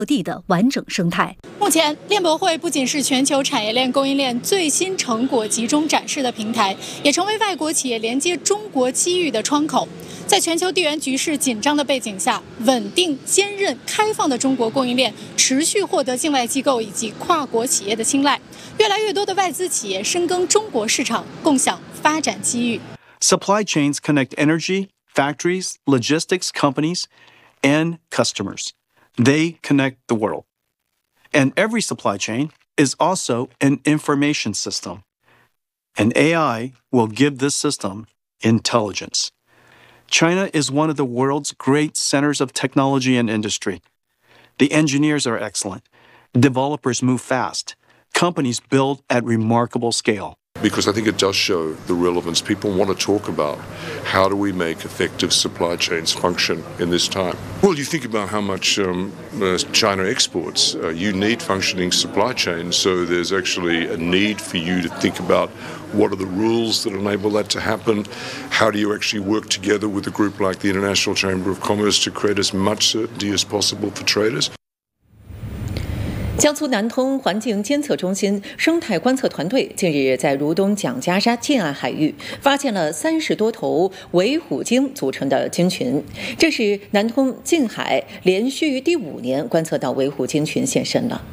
地的完整生态。 目前，链博会不仅是全球产业链供应链最新成果集中展示的平台，也成为外国企业连接中国机遇的窗口。在全球地缘局势紧张的背景下，稳定、坚韧、开放的中国供应链持续获得境外机构以及跨国企业的青睐。越来越多的外资企业深耕中国市场，共享发展机遇。 Supply chains connect energy, factories, logistics companies, and customers. They connect the world. And every supply chain is also an information system. And AI will give this system intelligence. China is one of the world's great centers of technology and industry. The engineers are excellent. Developers move fast. Companies build at remarkable scale. Because I think it does show the relevance. People want to talk about how do we make effective supply chains function in this time. Well, you think about how much China exports. You need functioning supply chains, so there's actually a need for you to think about what are the rules that enable that to happen. How do you actually work together with a group like the International Chamber of Commerce to create as much certainty as possible for traders? 江苏南通环境监测中心生态观测团队近日在如东蒋家沙近岸海域发现了30多头尾虎鲸组成的鲸群，这是南通近海连续第5年观测到尾虎鲸群现身了。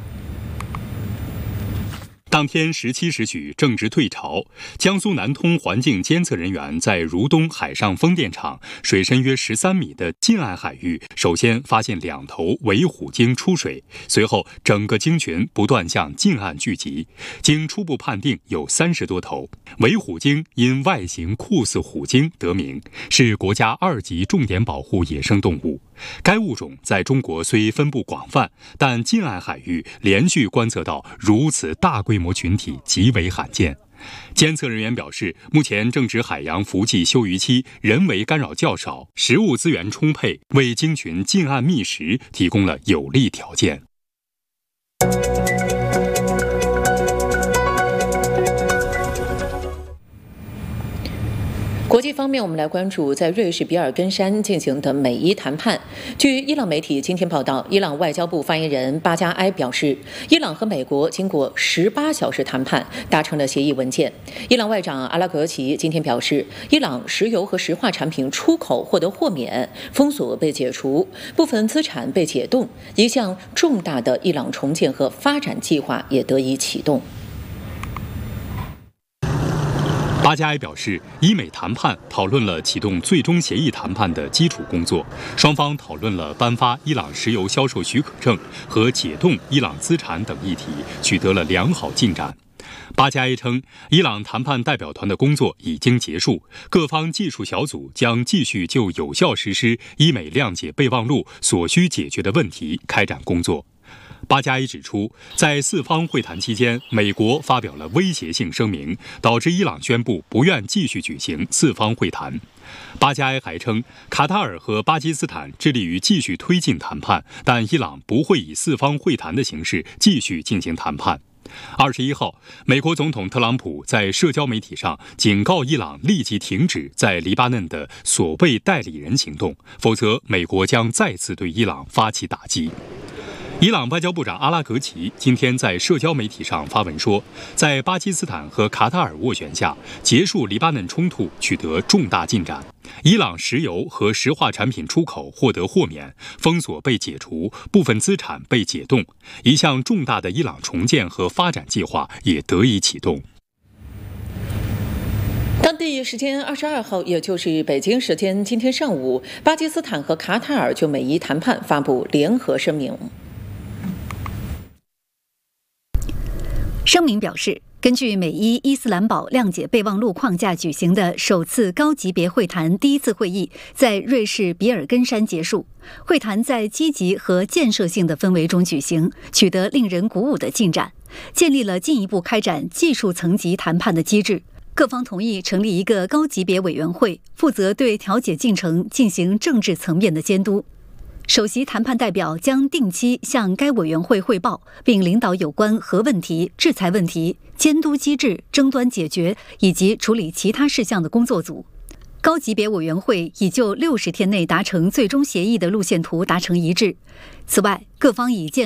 当天17时许正值退潮，江苏南通环境监测人员在如东海上风电场水深约13米的近岸海域，首先发现2头尾虎鲸出水，随后整个鲸群不断向近岸聚集，经初步判定有30多头。尾虎鲸因外形酷似虎鲸得名，是国家2级重点保护野生动物。该物种在中国虽分布广泛，但近岸海域连续观测到如此大规模群体极为罕见。监测人员表示，目前正值海洋伏季休渔期，人为干扰较少，食物资源充沛，为鲸群近岸觅食提供了有利条件。 国际方面，我们来关注在瑞士比尔根山进行的美伊谈判。据伊朗媒体今天报道，伊朗外交部发言人巴加埃表示，伊朗和美国经过18小时谈判，达成了协议文件。伊朗外长阿拉格齐今天表示，伊朗石油和石化产品出口获得豁免，封锁被解除，部分资产被解冻，一项重大的伊朗重建和发展计划也得以启动。 巴加埃表示，伊美谈判讨论了启动最终协议谈判的基础工作，双方讨论了颁发伊朗石油销售许可证和解冻伊朗资产等议题，取得了良好进展。巴加埃称，伊朗谈判代表团的工作已经结束，各方技术小组将继续就有效实施伊美谅解备忘录所需解决的问题开展工作。巴加埃指出，在4方会谈期间，美国发表了威胁性声明，导致伊朗宣布不愿继续举行4方会谈。巴加埃还称，卡塔尔和巴基斯坦致力于继续推进谈判，但伊朗不会以4方会谈的形式继续进行谈判。21号，美国总统特朗普在社交媒体上警告伊朗立即停止在黎巴嫩的所谓代理人行动，否则美国将再次对伊朗发起打击。伊朗外交部长阿拉格齐今天在社交媒体上发文说，在巴基斯坦和卡塔尔斡旋下，结束黎巴嫩冲突取得重大进展。伊朗石油和石化产品出口获得豁免，封锁被解除，部分资产被解冻，一项重大的伊朗重建和发展计划也得以启动。 当地时间22号，也就是北京时间今天上午，巴基斯坦和卡塔尔就美伊谈判发布联合声明。 声明表示，根据美伊伊斯兰堡谅解备忘录框架举行的首次高级别会谈第1次会议在瑞士比尔根山结束。会谈在积极和建设性的氛围中举行，取得令人鼓舞的进展，建立了进一步开展技术层级谈判的机制。各方同意成立一个高级别委员会，负责对调解进程进行政治层面的监督。首席谈判代表将定期向该委员会汇报，并领导有关核问题、制裁问题、监督机制、争端解决以及处理其他事项的工作组。高级别委员会已就60天内达成最终协议的路线图达成一致。此外，各方已建